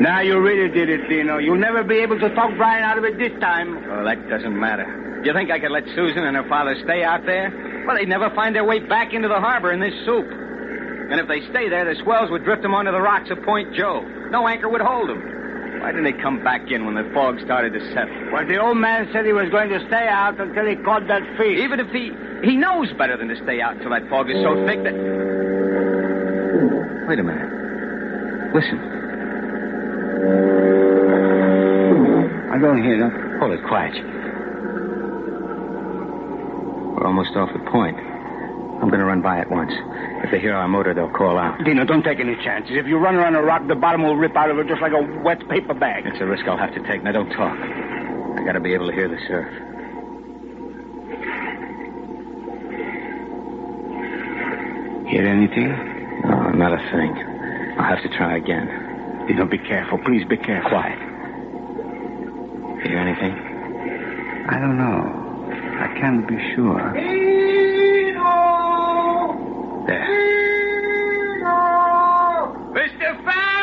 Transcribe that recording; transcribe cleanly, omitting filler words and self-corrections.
Now you really did it, Dino. You'll never be able to talk Brian out of it this time. Oh, that doesn't matter. Do you think I could let Susan and her father stay out there? Well, they'd never find their way back into the harbor in this soup. And if they stay there, the swells would drift them onto the rocks of Point Joe. No anchor would hold them. Why didn't they come back in when the fog started to settle? Well, the old man said he was going to stay out until he caught that fish. Even if he knows better than to stay out until that fog is so thick that... Wait a minute. Listen. I don't hear them. Hold it quiet. We're almost off the point. I'm going to run by at once. If they hear our motor, they'll call out. Dino, don't take any chances. If you run around a rock, the bottom will rip out of it just like a wet paper bag. It's a risk I'll have to take. Now, don't talk. I got to be able to hear the surf. Hear anything? No, not a thing. I'll have to try again. Dino, be careful. Please be careful. Quiet. Hear anything? I don't know. I can't be sure. There. Mr. Fan!